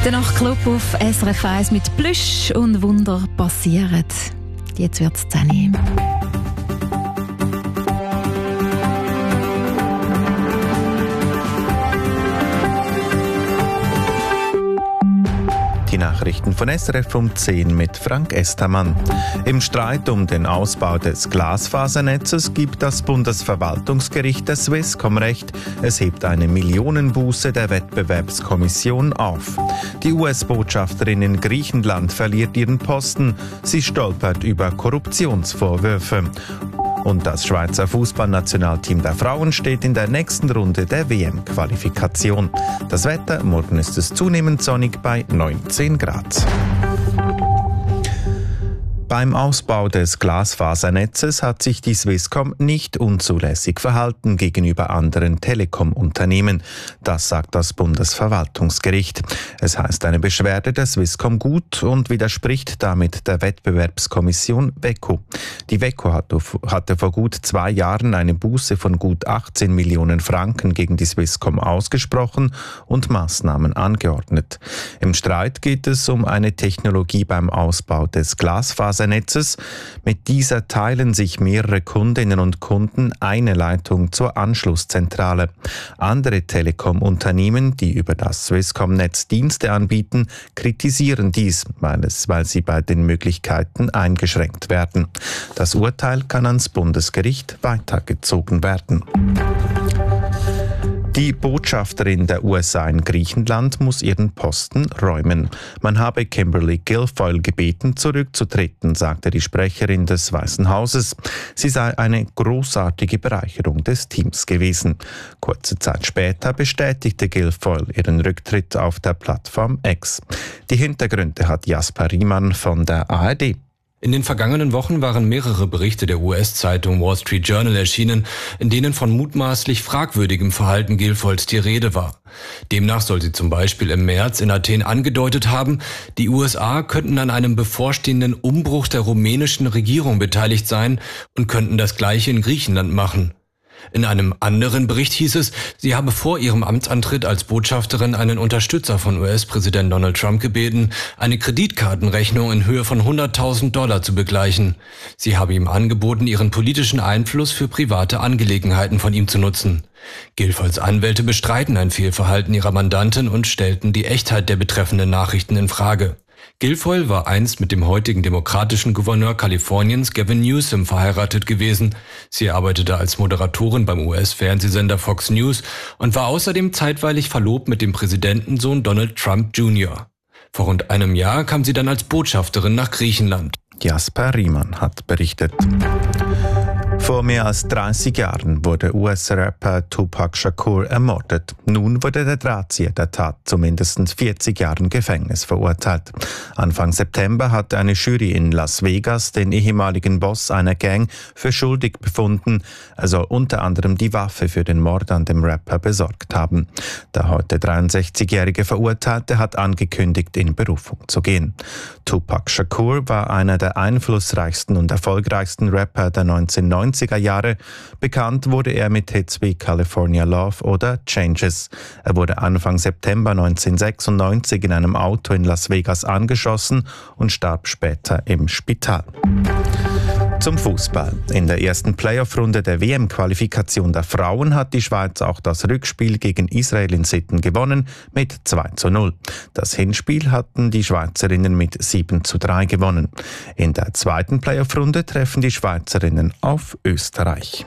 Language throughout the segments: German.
Der Nachtclub auf SRF 1 mit Plüsch und Wunder passieren. Jetzt wird es 10 Uhr. Die Nachrichten von SRF um 10 mit Frank Estermann. Im Streit um den Ausbau des Glasfasernetzes gibt das Bundesverwaltungsgericht der Swisscom Recht. Es hebt eine Millionenbuße der Wettbewerbskommission auf. Die US-Botschafterin in Griechenland verliert ihren Posten. Sie stolpert über Korruptionsvorwürfe. Und das Schweizer Fußballnationalteam der Frauen steht in der nächsten Runde der WM-Qualifikation. Das Wetter, morgen ist es zunehmend sonnig bei 19 Grad. Beim Ausbau des Glasfasernetzes hat sich die Swisscom nicht unzulässig verhalten gegenüber anderen Telekom-Unternehmen. Das sagt das Bundesverwaltungsgericht. Es heißt eine Beschwerde der Swisscom gut und widerspricht damit der Wettbewerbskommission WEKO. Die WEKO hatte vor gut 2 Jahren eine Buße von gut 18 Millionen Franken gegen die Swisscom ausgesprochen und Maßnahmen angeordnet. Im Streit geht es um eine Technologie beim Ausbau des Glasfasernetzes. Mit dieser teilen sich mehrere Kundinnen und Kunden eine Leitung zur Anschlusszentrale. Andere Telekom-Unternehmen, die über das Swisscom-Netz Dienste anbieten, kritisieren dies, weil sie bei den Möglichkeiten eingeschränkt werden. Das Urteil kann ans Bundesgericht weitergezogen werden. Die Botschafterin der USA in Griechenland muss ihren Posten räumen. Man habe Kimberly Guilfoyle gebeten, zurückzutreten, sagte die Sprecherin des Weißen Hauses. Sie sei eine großartige Bereicherung des Teams gewesen. Kurze Zeit später bestätigte Guilfoyle ihren Rücktritt auf der Plattform X. Die Hintergründe hat Jasper Riemann von der ARD. In den vergangenen Wochen waren mehrere Berichte der US-Zeitung Wall Street Journal erschienen, in denen von mutmaßlich fragwürdigem Verhalten Guilfoyles die Rede war. Demnach soll sie zum Beispiel im März in Athen angedeutet haben, die USA könnten an einem bevorstehenden Umbruch der rumänischen Regierung beteiligt sein und könnten das Gleiche in Griechenland machen. In einem anderen Bericht hieß es, sie habe vor ihrem Amtsantritt als Botschafterin einen Unterstützer von US-Präsident Donald Trump gebeten, eine Kreditkartenrechnung in Höhe von $100.000 zu begleichen. Sie habe ihm angeboten, ihren politischen Einfluss für private Angelegenheiten von ihm zu nutzen. Guilfoyles Anwälte bestreiten ein Fehlverhalten ihrer Mandantin und stellten die Echtheit der betreffenden Nachrichten in Frage. Guilfoyle war einst mit dem heutigen demokratischen Gouverneur Kaliforniens Gavin Newsom verheiratet gewesen. Sie arbeitete als Moderatorin beim US-Fernsehsender Fox News und war außerdem zeitweilig verlobt mit dem Präsidentensohn Donald Trump Jr. Vor rund einem Jahr kam sie dann als Botschafterin nach Griechenland. Jasper Riemann hat berichtet. Vor mehr als 30 Jahren wurde US-Rapper Tupac Shakur ermordet. Nun wurde der Drahtzieher der Tat zu mindestens 40 Jahren Gefängnis verurteilt. Anfang September hatte eine Jury in Las Vegas den ehemaligen Boss einer Gang für schuldig befunden. Er soll unter anderem die Waffe für den Mord an dem Rapper besorgt haben. Der heute 63-jährige Verurteilte hat angekündigt, in Berufung zu gehen. Tupac Shakur war einer der einflussreichsten und erfolgreichsten Rapper der 1990er Jahre. Bekannt wurde er mit Hits wie California Love oder Changes. Er wurde Anfang September 1996 in einem Auto in Las Vegas angeschossen und starb später im Spital. Zum Fußball. In der ersten Playoff-Runde der WM-Qualifikation der Frauen hat die Schweiz auch das Rückspiel gegen Israel in Sitten gewonnen mit 2:0. Das Hinspiel hatten die Schweizerinnen mit 7:3 gewonnen. In der zweiten Playoff-Runde treffen die Schweizerinnen auf Österreich.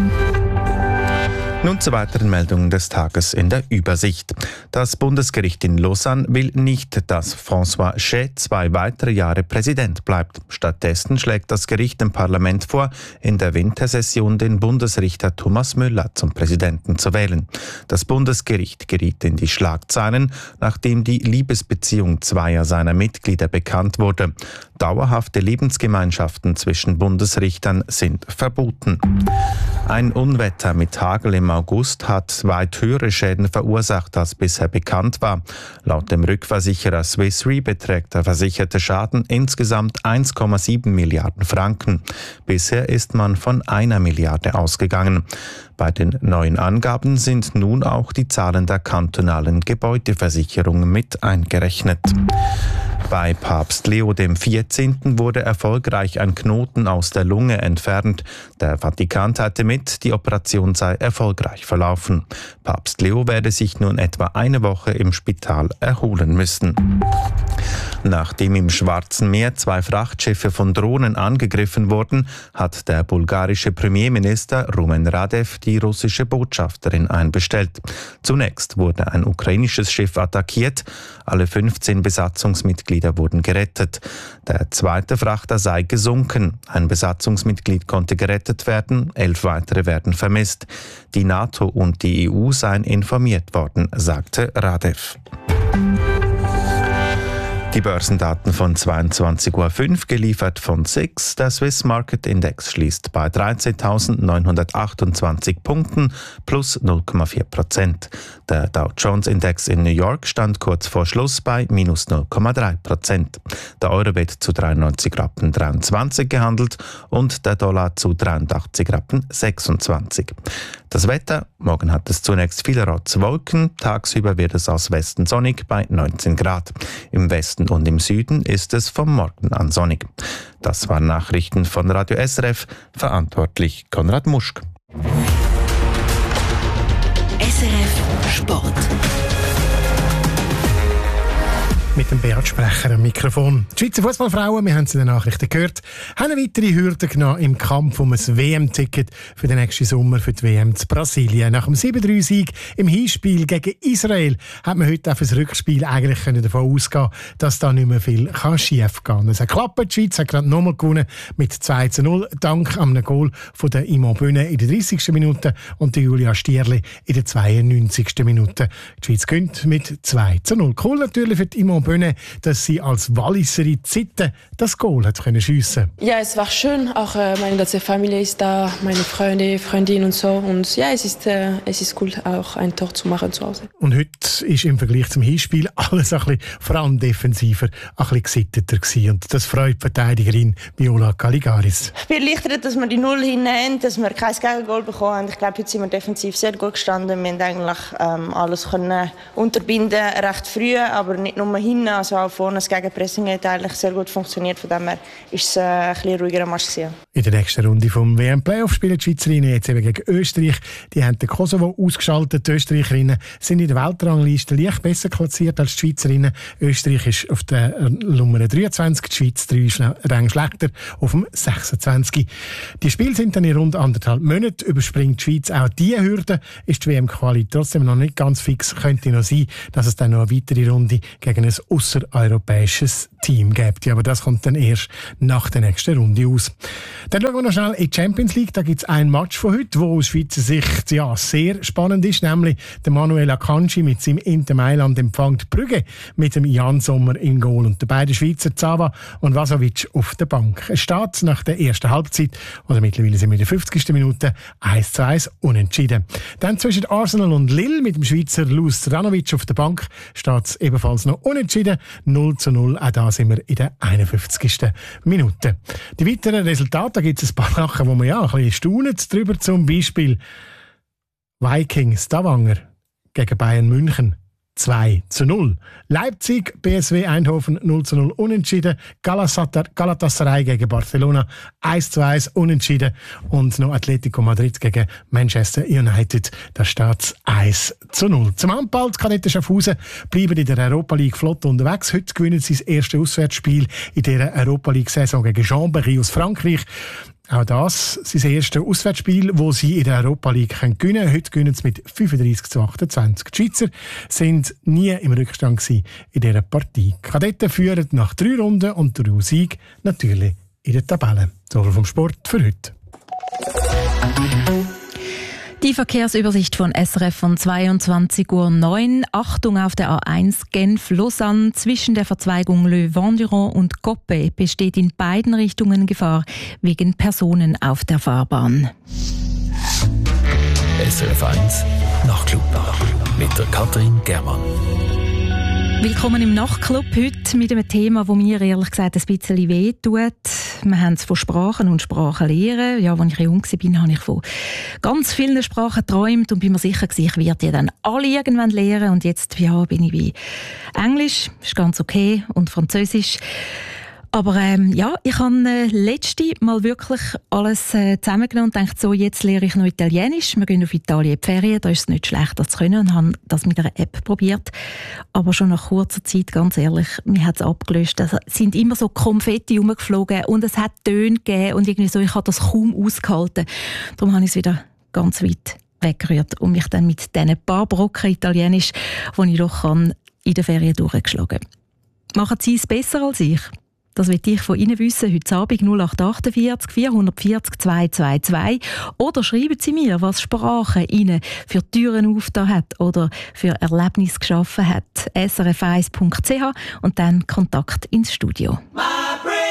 Nun zu weiteren Meldungen des Tages in der Übersicht. Das Bundesgericht in Lausanne will nicht, dass François Chet 2 weitere Jahre Präsident bleibt. Stattdessen schlägt das Gericht dem Parlament vor, in der Wintersession den Bundesrichter Thomas Müller zum Präsidenten zu wählen. Das Bundesgericht geriet in die Schlagzeilen, nachdem die Liebesbeziehung zweier seiner Mitglieder bekannt wurde. Dauerhafte Lebensgemeinschaften zwischen Bundesrichtern sind verboten. Ein Unwetter mit Hagel im im August hat weit höhere Schäden verursacht, als bisher bekannt war. Laut dem Rückversicherer Swiss Re beträgt der versicherte Schaden insgesamt 1,7 Milliarden Franken. Bisher ist man von 1 Milliarde ausgegangen. Bei den neuen Angaben sind nun auch die Zahlen der kantonalen Gebäudeversicherung mit eingerechnet. Bei Papst Leo XIV. Wurde erfolgreich ein Knoten aus der Lunge entfernt. Der Vatikan teilte mit, die Operation sei erfolgreich verlaufen. Papst Leo werde sich nun etwa eine Woche im Spital erholen müssen. Nachdem im Schwarzen Meer 2 Frachtschiffe von Drohnen angegriffen wurden, hat der bulgarische Premierminister Rumen Radev die russische Botschafterin einbestellt. Zunächst wurde ein ukrainisches Schiff attackiert. Alle 15 Besatzungsmitglieder wurden gerettet. Der zweite Frachter sei gesunken. Ein Besatzungsmitglied konnte gerettet werden, 11 weitere werden vermisst. Die NATO und die EU seien informiert worden, sagte Radev. Die Börsendaten von 22.05 Uhr geliefert von SIX. Der Swiss Market Index schließt bei 13.928 Punkten plus 0,4%. Der Dow Jones Index in New York stand kurz vor Schluss bei minus 0,3%. Der Euro wird zu 93,23 Rappen gehandelt und der Dollar zu 83,26 Rappen. Das Wetter: Morgen hat es zunächst vielerorts Wolken, tagsüber wird es aus Westen sonnig bei 19 Grad. Im Westen und im Süden ist es vom Morgen an sonnig. Das waren Nachrichten von Radio SRF, verantwortlich Konrad Muschk. SRF Sport. Mit dem Beat Sprecher am Mikrofon. Die Schweizer Fußballfrauen, wir haben es in den Nachrichten gehört, haben eine weitere Hürde genommen im Kampf um ein WM-Ticket für den nächsten Sommer für die WM zu Brasilien. Nach dem 7-3-Sieg im Hinspiel gegen Israel hat man heute auf das Rückspiel eigentlich davon ausgehen, dass da nicht mehr viel schief gehen kann. Es hat geklappt, die Schweiz hat gerade nochmal gewonnen mit 2-0, dank einem Goal von der Iman Bühne in der 30. Minute und der Julia Stierli in der 92. Minute. Die Schweiz gewinnt mit 2-0. Cool natürlich für die Iman Bühne, dass sie als Walliserin Zitte das Goal hat können schiessen. Ja, es war schön. Auch meine ganze Familie ist da, meine Freunde, Freundinnen und so. Und ja, es ist cool, auch ein Tor zu machen zu Hause. Und heute ist im Vergleich zum Hinspiel alles ein bisschen, vor allem defensiver, ein bisschen gesitteter gewesen. Und das freut die Verteidigerin Viola Caligaris. Ich bin erleichtert, dass wir die 0 hinnehmen, dass wir kein Gegengol bekommen haben. Ich glaube, heute sind wir defensiv sehr gut gestanden. Wir haben eigentlich alles können unterbinden, recht früh, aber nicht nur hinten. Also auch vorne das Gegenpressing hat eigentlich sehr gut funktioniert. Von dem her war es ein bisschen ruhigerer Match gewesen. In der nächsten Runde vom WM-Playoff spielen die Schweizerinnen jetzt eben gegen Österreich. Die haben den Kosovo ausgeschaltet. Die Österreicherinnen sind in der Weltrangliste leicht besser platziert als die Schweizerinnen. Österreich ist auf der Nummer 23, die Schweiz 3 Ränge schlechter auf dem 26. Die Spiele sind dann in rund 1,5 Monaten. Überspringt die Schweiz auch diese Hürde, ist die WM-Quali trotzdem noch nicht ganz fix. Könnte noch sein, dass es dann noch eine weitere Runde gegen ein außereuropäisches Team gibt. Ja, aber das kommt dann erst nach der nächsten Runde aus. Dann schauen wir noch schnell in die Champions League. Da gibt es ein Match von heute, wo aus Schweizer Sicht sehr spannend ist, nämlich der Manuel Akanji mit seinem Inter Mailand empfängt Brügge mit dem Jan Sommer im Goal und die beiden Schweizer Zava und Vasovic auf der Bank. Es steht nach der ersten Halbzeit, oder mittlerweile sind wir in der 50. Minute, 1:1 unentschieden. Dann zwischen Arsenal und Lille mit dem Schweizer Luz Ranovic auf der Bank steht es ebenfalls noch unentschieden, 0:0. Auch da sind wir in der 51. Minute. Die weiteren Resultate, da gibt es ein paar Sachen, wo man ja ein bisschen staunt drüber. Zum Beispiel Vikings Stavanger gegen Bayern München 2:0. Leipzig, PSV Eindhoven 0:0 unentschieden. Galatasaray gegen Barcelona 1:1 unentschieden. Und noch Atletico Madrid gegen Manchester United. Da steht 1:0. Zum Handball, die Kadetten Schaffhausen bleiben in der Europa League flott unterwegs. Heute gewinnen sie das erste Auswärtsspiel in dieser Europa League-Saison gegen Chambéry aus Frankreich. Auch das ist das erste Auswärtsspiel, das sie in der Europa League gewinnen können. Heute gewinnen sie mit 35:28. Die Schweizer sind nie im Rückstand gewesen in dieser Partie. Die Kadetten führen nach 3 Runden und der Sieg natürlich in der Tabelle. So viel vom Sport für heute. Die Verkehrsübersicht von SRF von 22:09 Uhr. Achtung auf der A1 Genf-Lausanne. Zwischen der Verzweigung Le Venduron und Coppe besteht in beiden Richtungen Gefahr wegen Personen auf der Fahrbahn. SRF 1 Nachtclub mit der Katrin Germann. Willkommen im Nachtclub heute mit einem Thema, das mir ehrlich gesagt ein bisschen wehtut. Wir haben es von Sprachen und Sprachenlehren. Ja, als ich jung war, habe ich von ganz vielen Sprachen geträumt und bin mir sicher gewesen, ich werde die dann alle irgendwann lernen. Und jetzt bin ich bei Englisch, ist ganz okay, und Französisch. Aber ich habe letzte Mal wirklich alles zusammengenommen und dachte, so, jetzt lehre ich noch Italienisch. Wir gehen auf Italien in die Ferien, da ist es nicht schlecht, das zu können, und habe das mit einer App probiert. Aber schon nach kurzer Zeit, ganz ehrlich, mir hat es abgelöscht. Es sind immer so Konfetti rumgeflogen und es hat Töne gegeben und irgendwie so, ich habe das kaum ausgehalten. Darum habe ich es wieder ganz weit weggerührt und mich dann mit diesen paar Brocken Italienisch, die ich doch kann, in der Ferien durchgeschlagen. Machen Sie es besser als ich? Das will ich von Ihnen wissen, heute Abend 0848 440 222. Oder schreiben Sie mir, was Sprache Ihnen für Türen aufgetan hat oder für Erlebnisse geschaffen hat. srf1.ch und dann Kontakt ins Studio.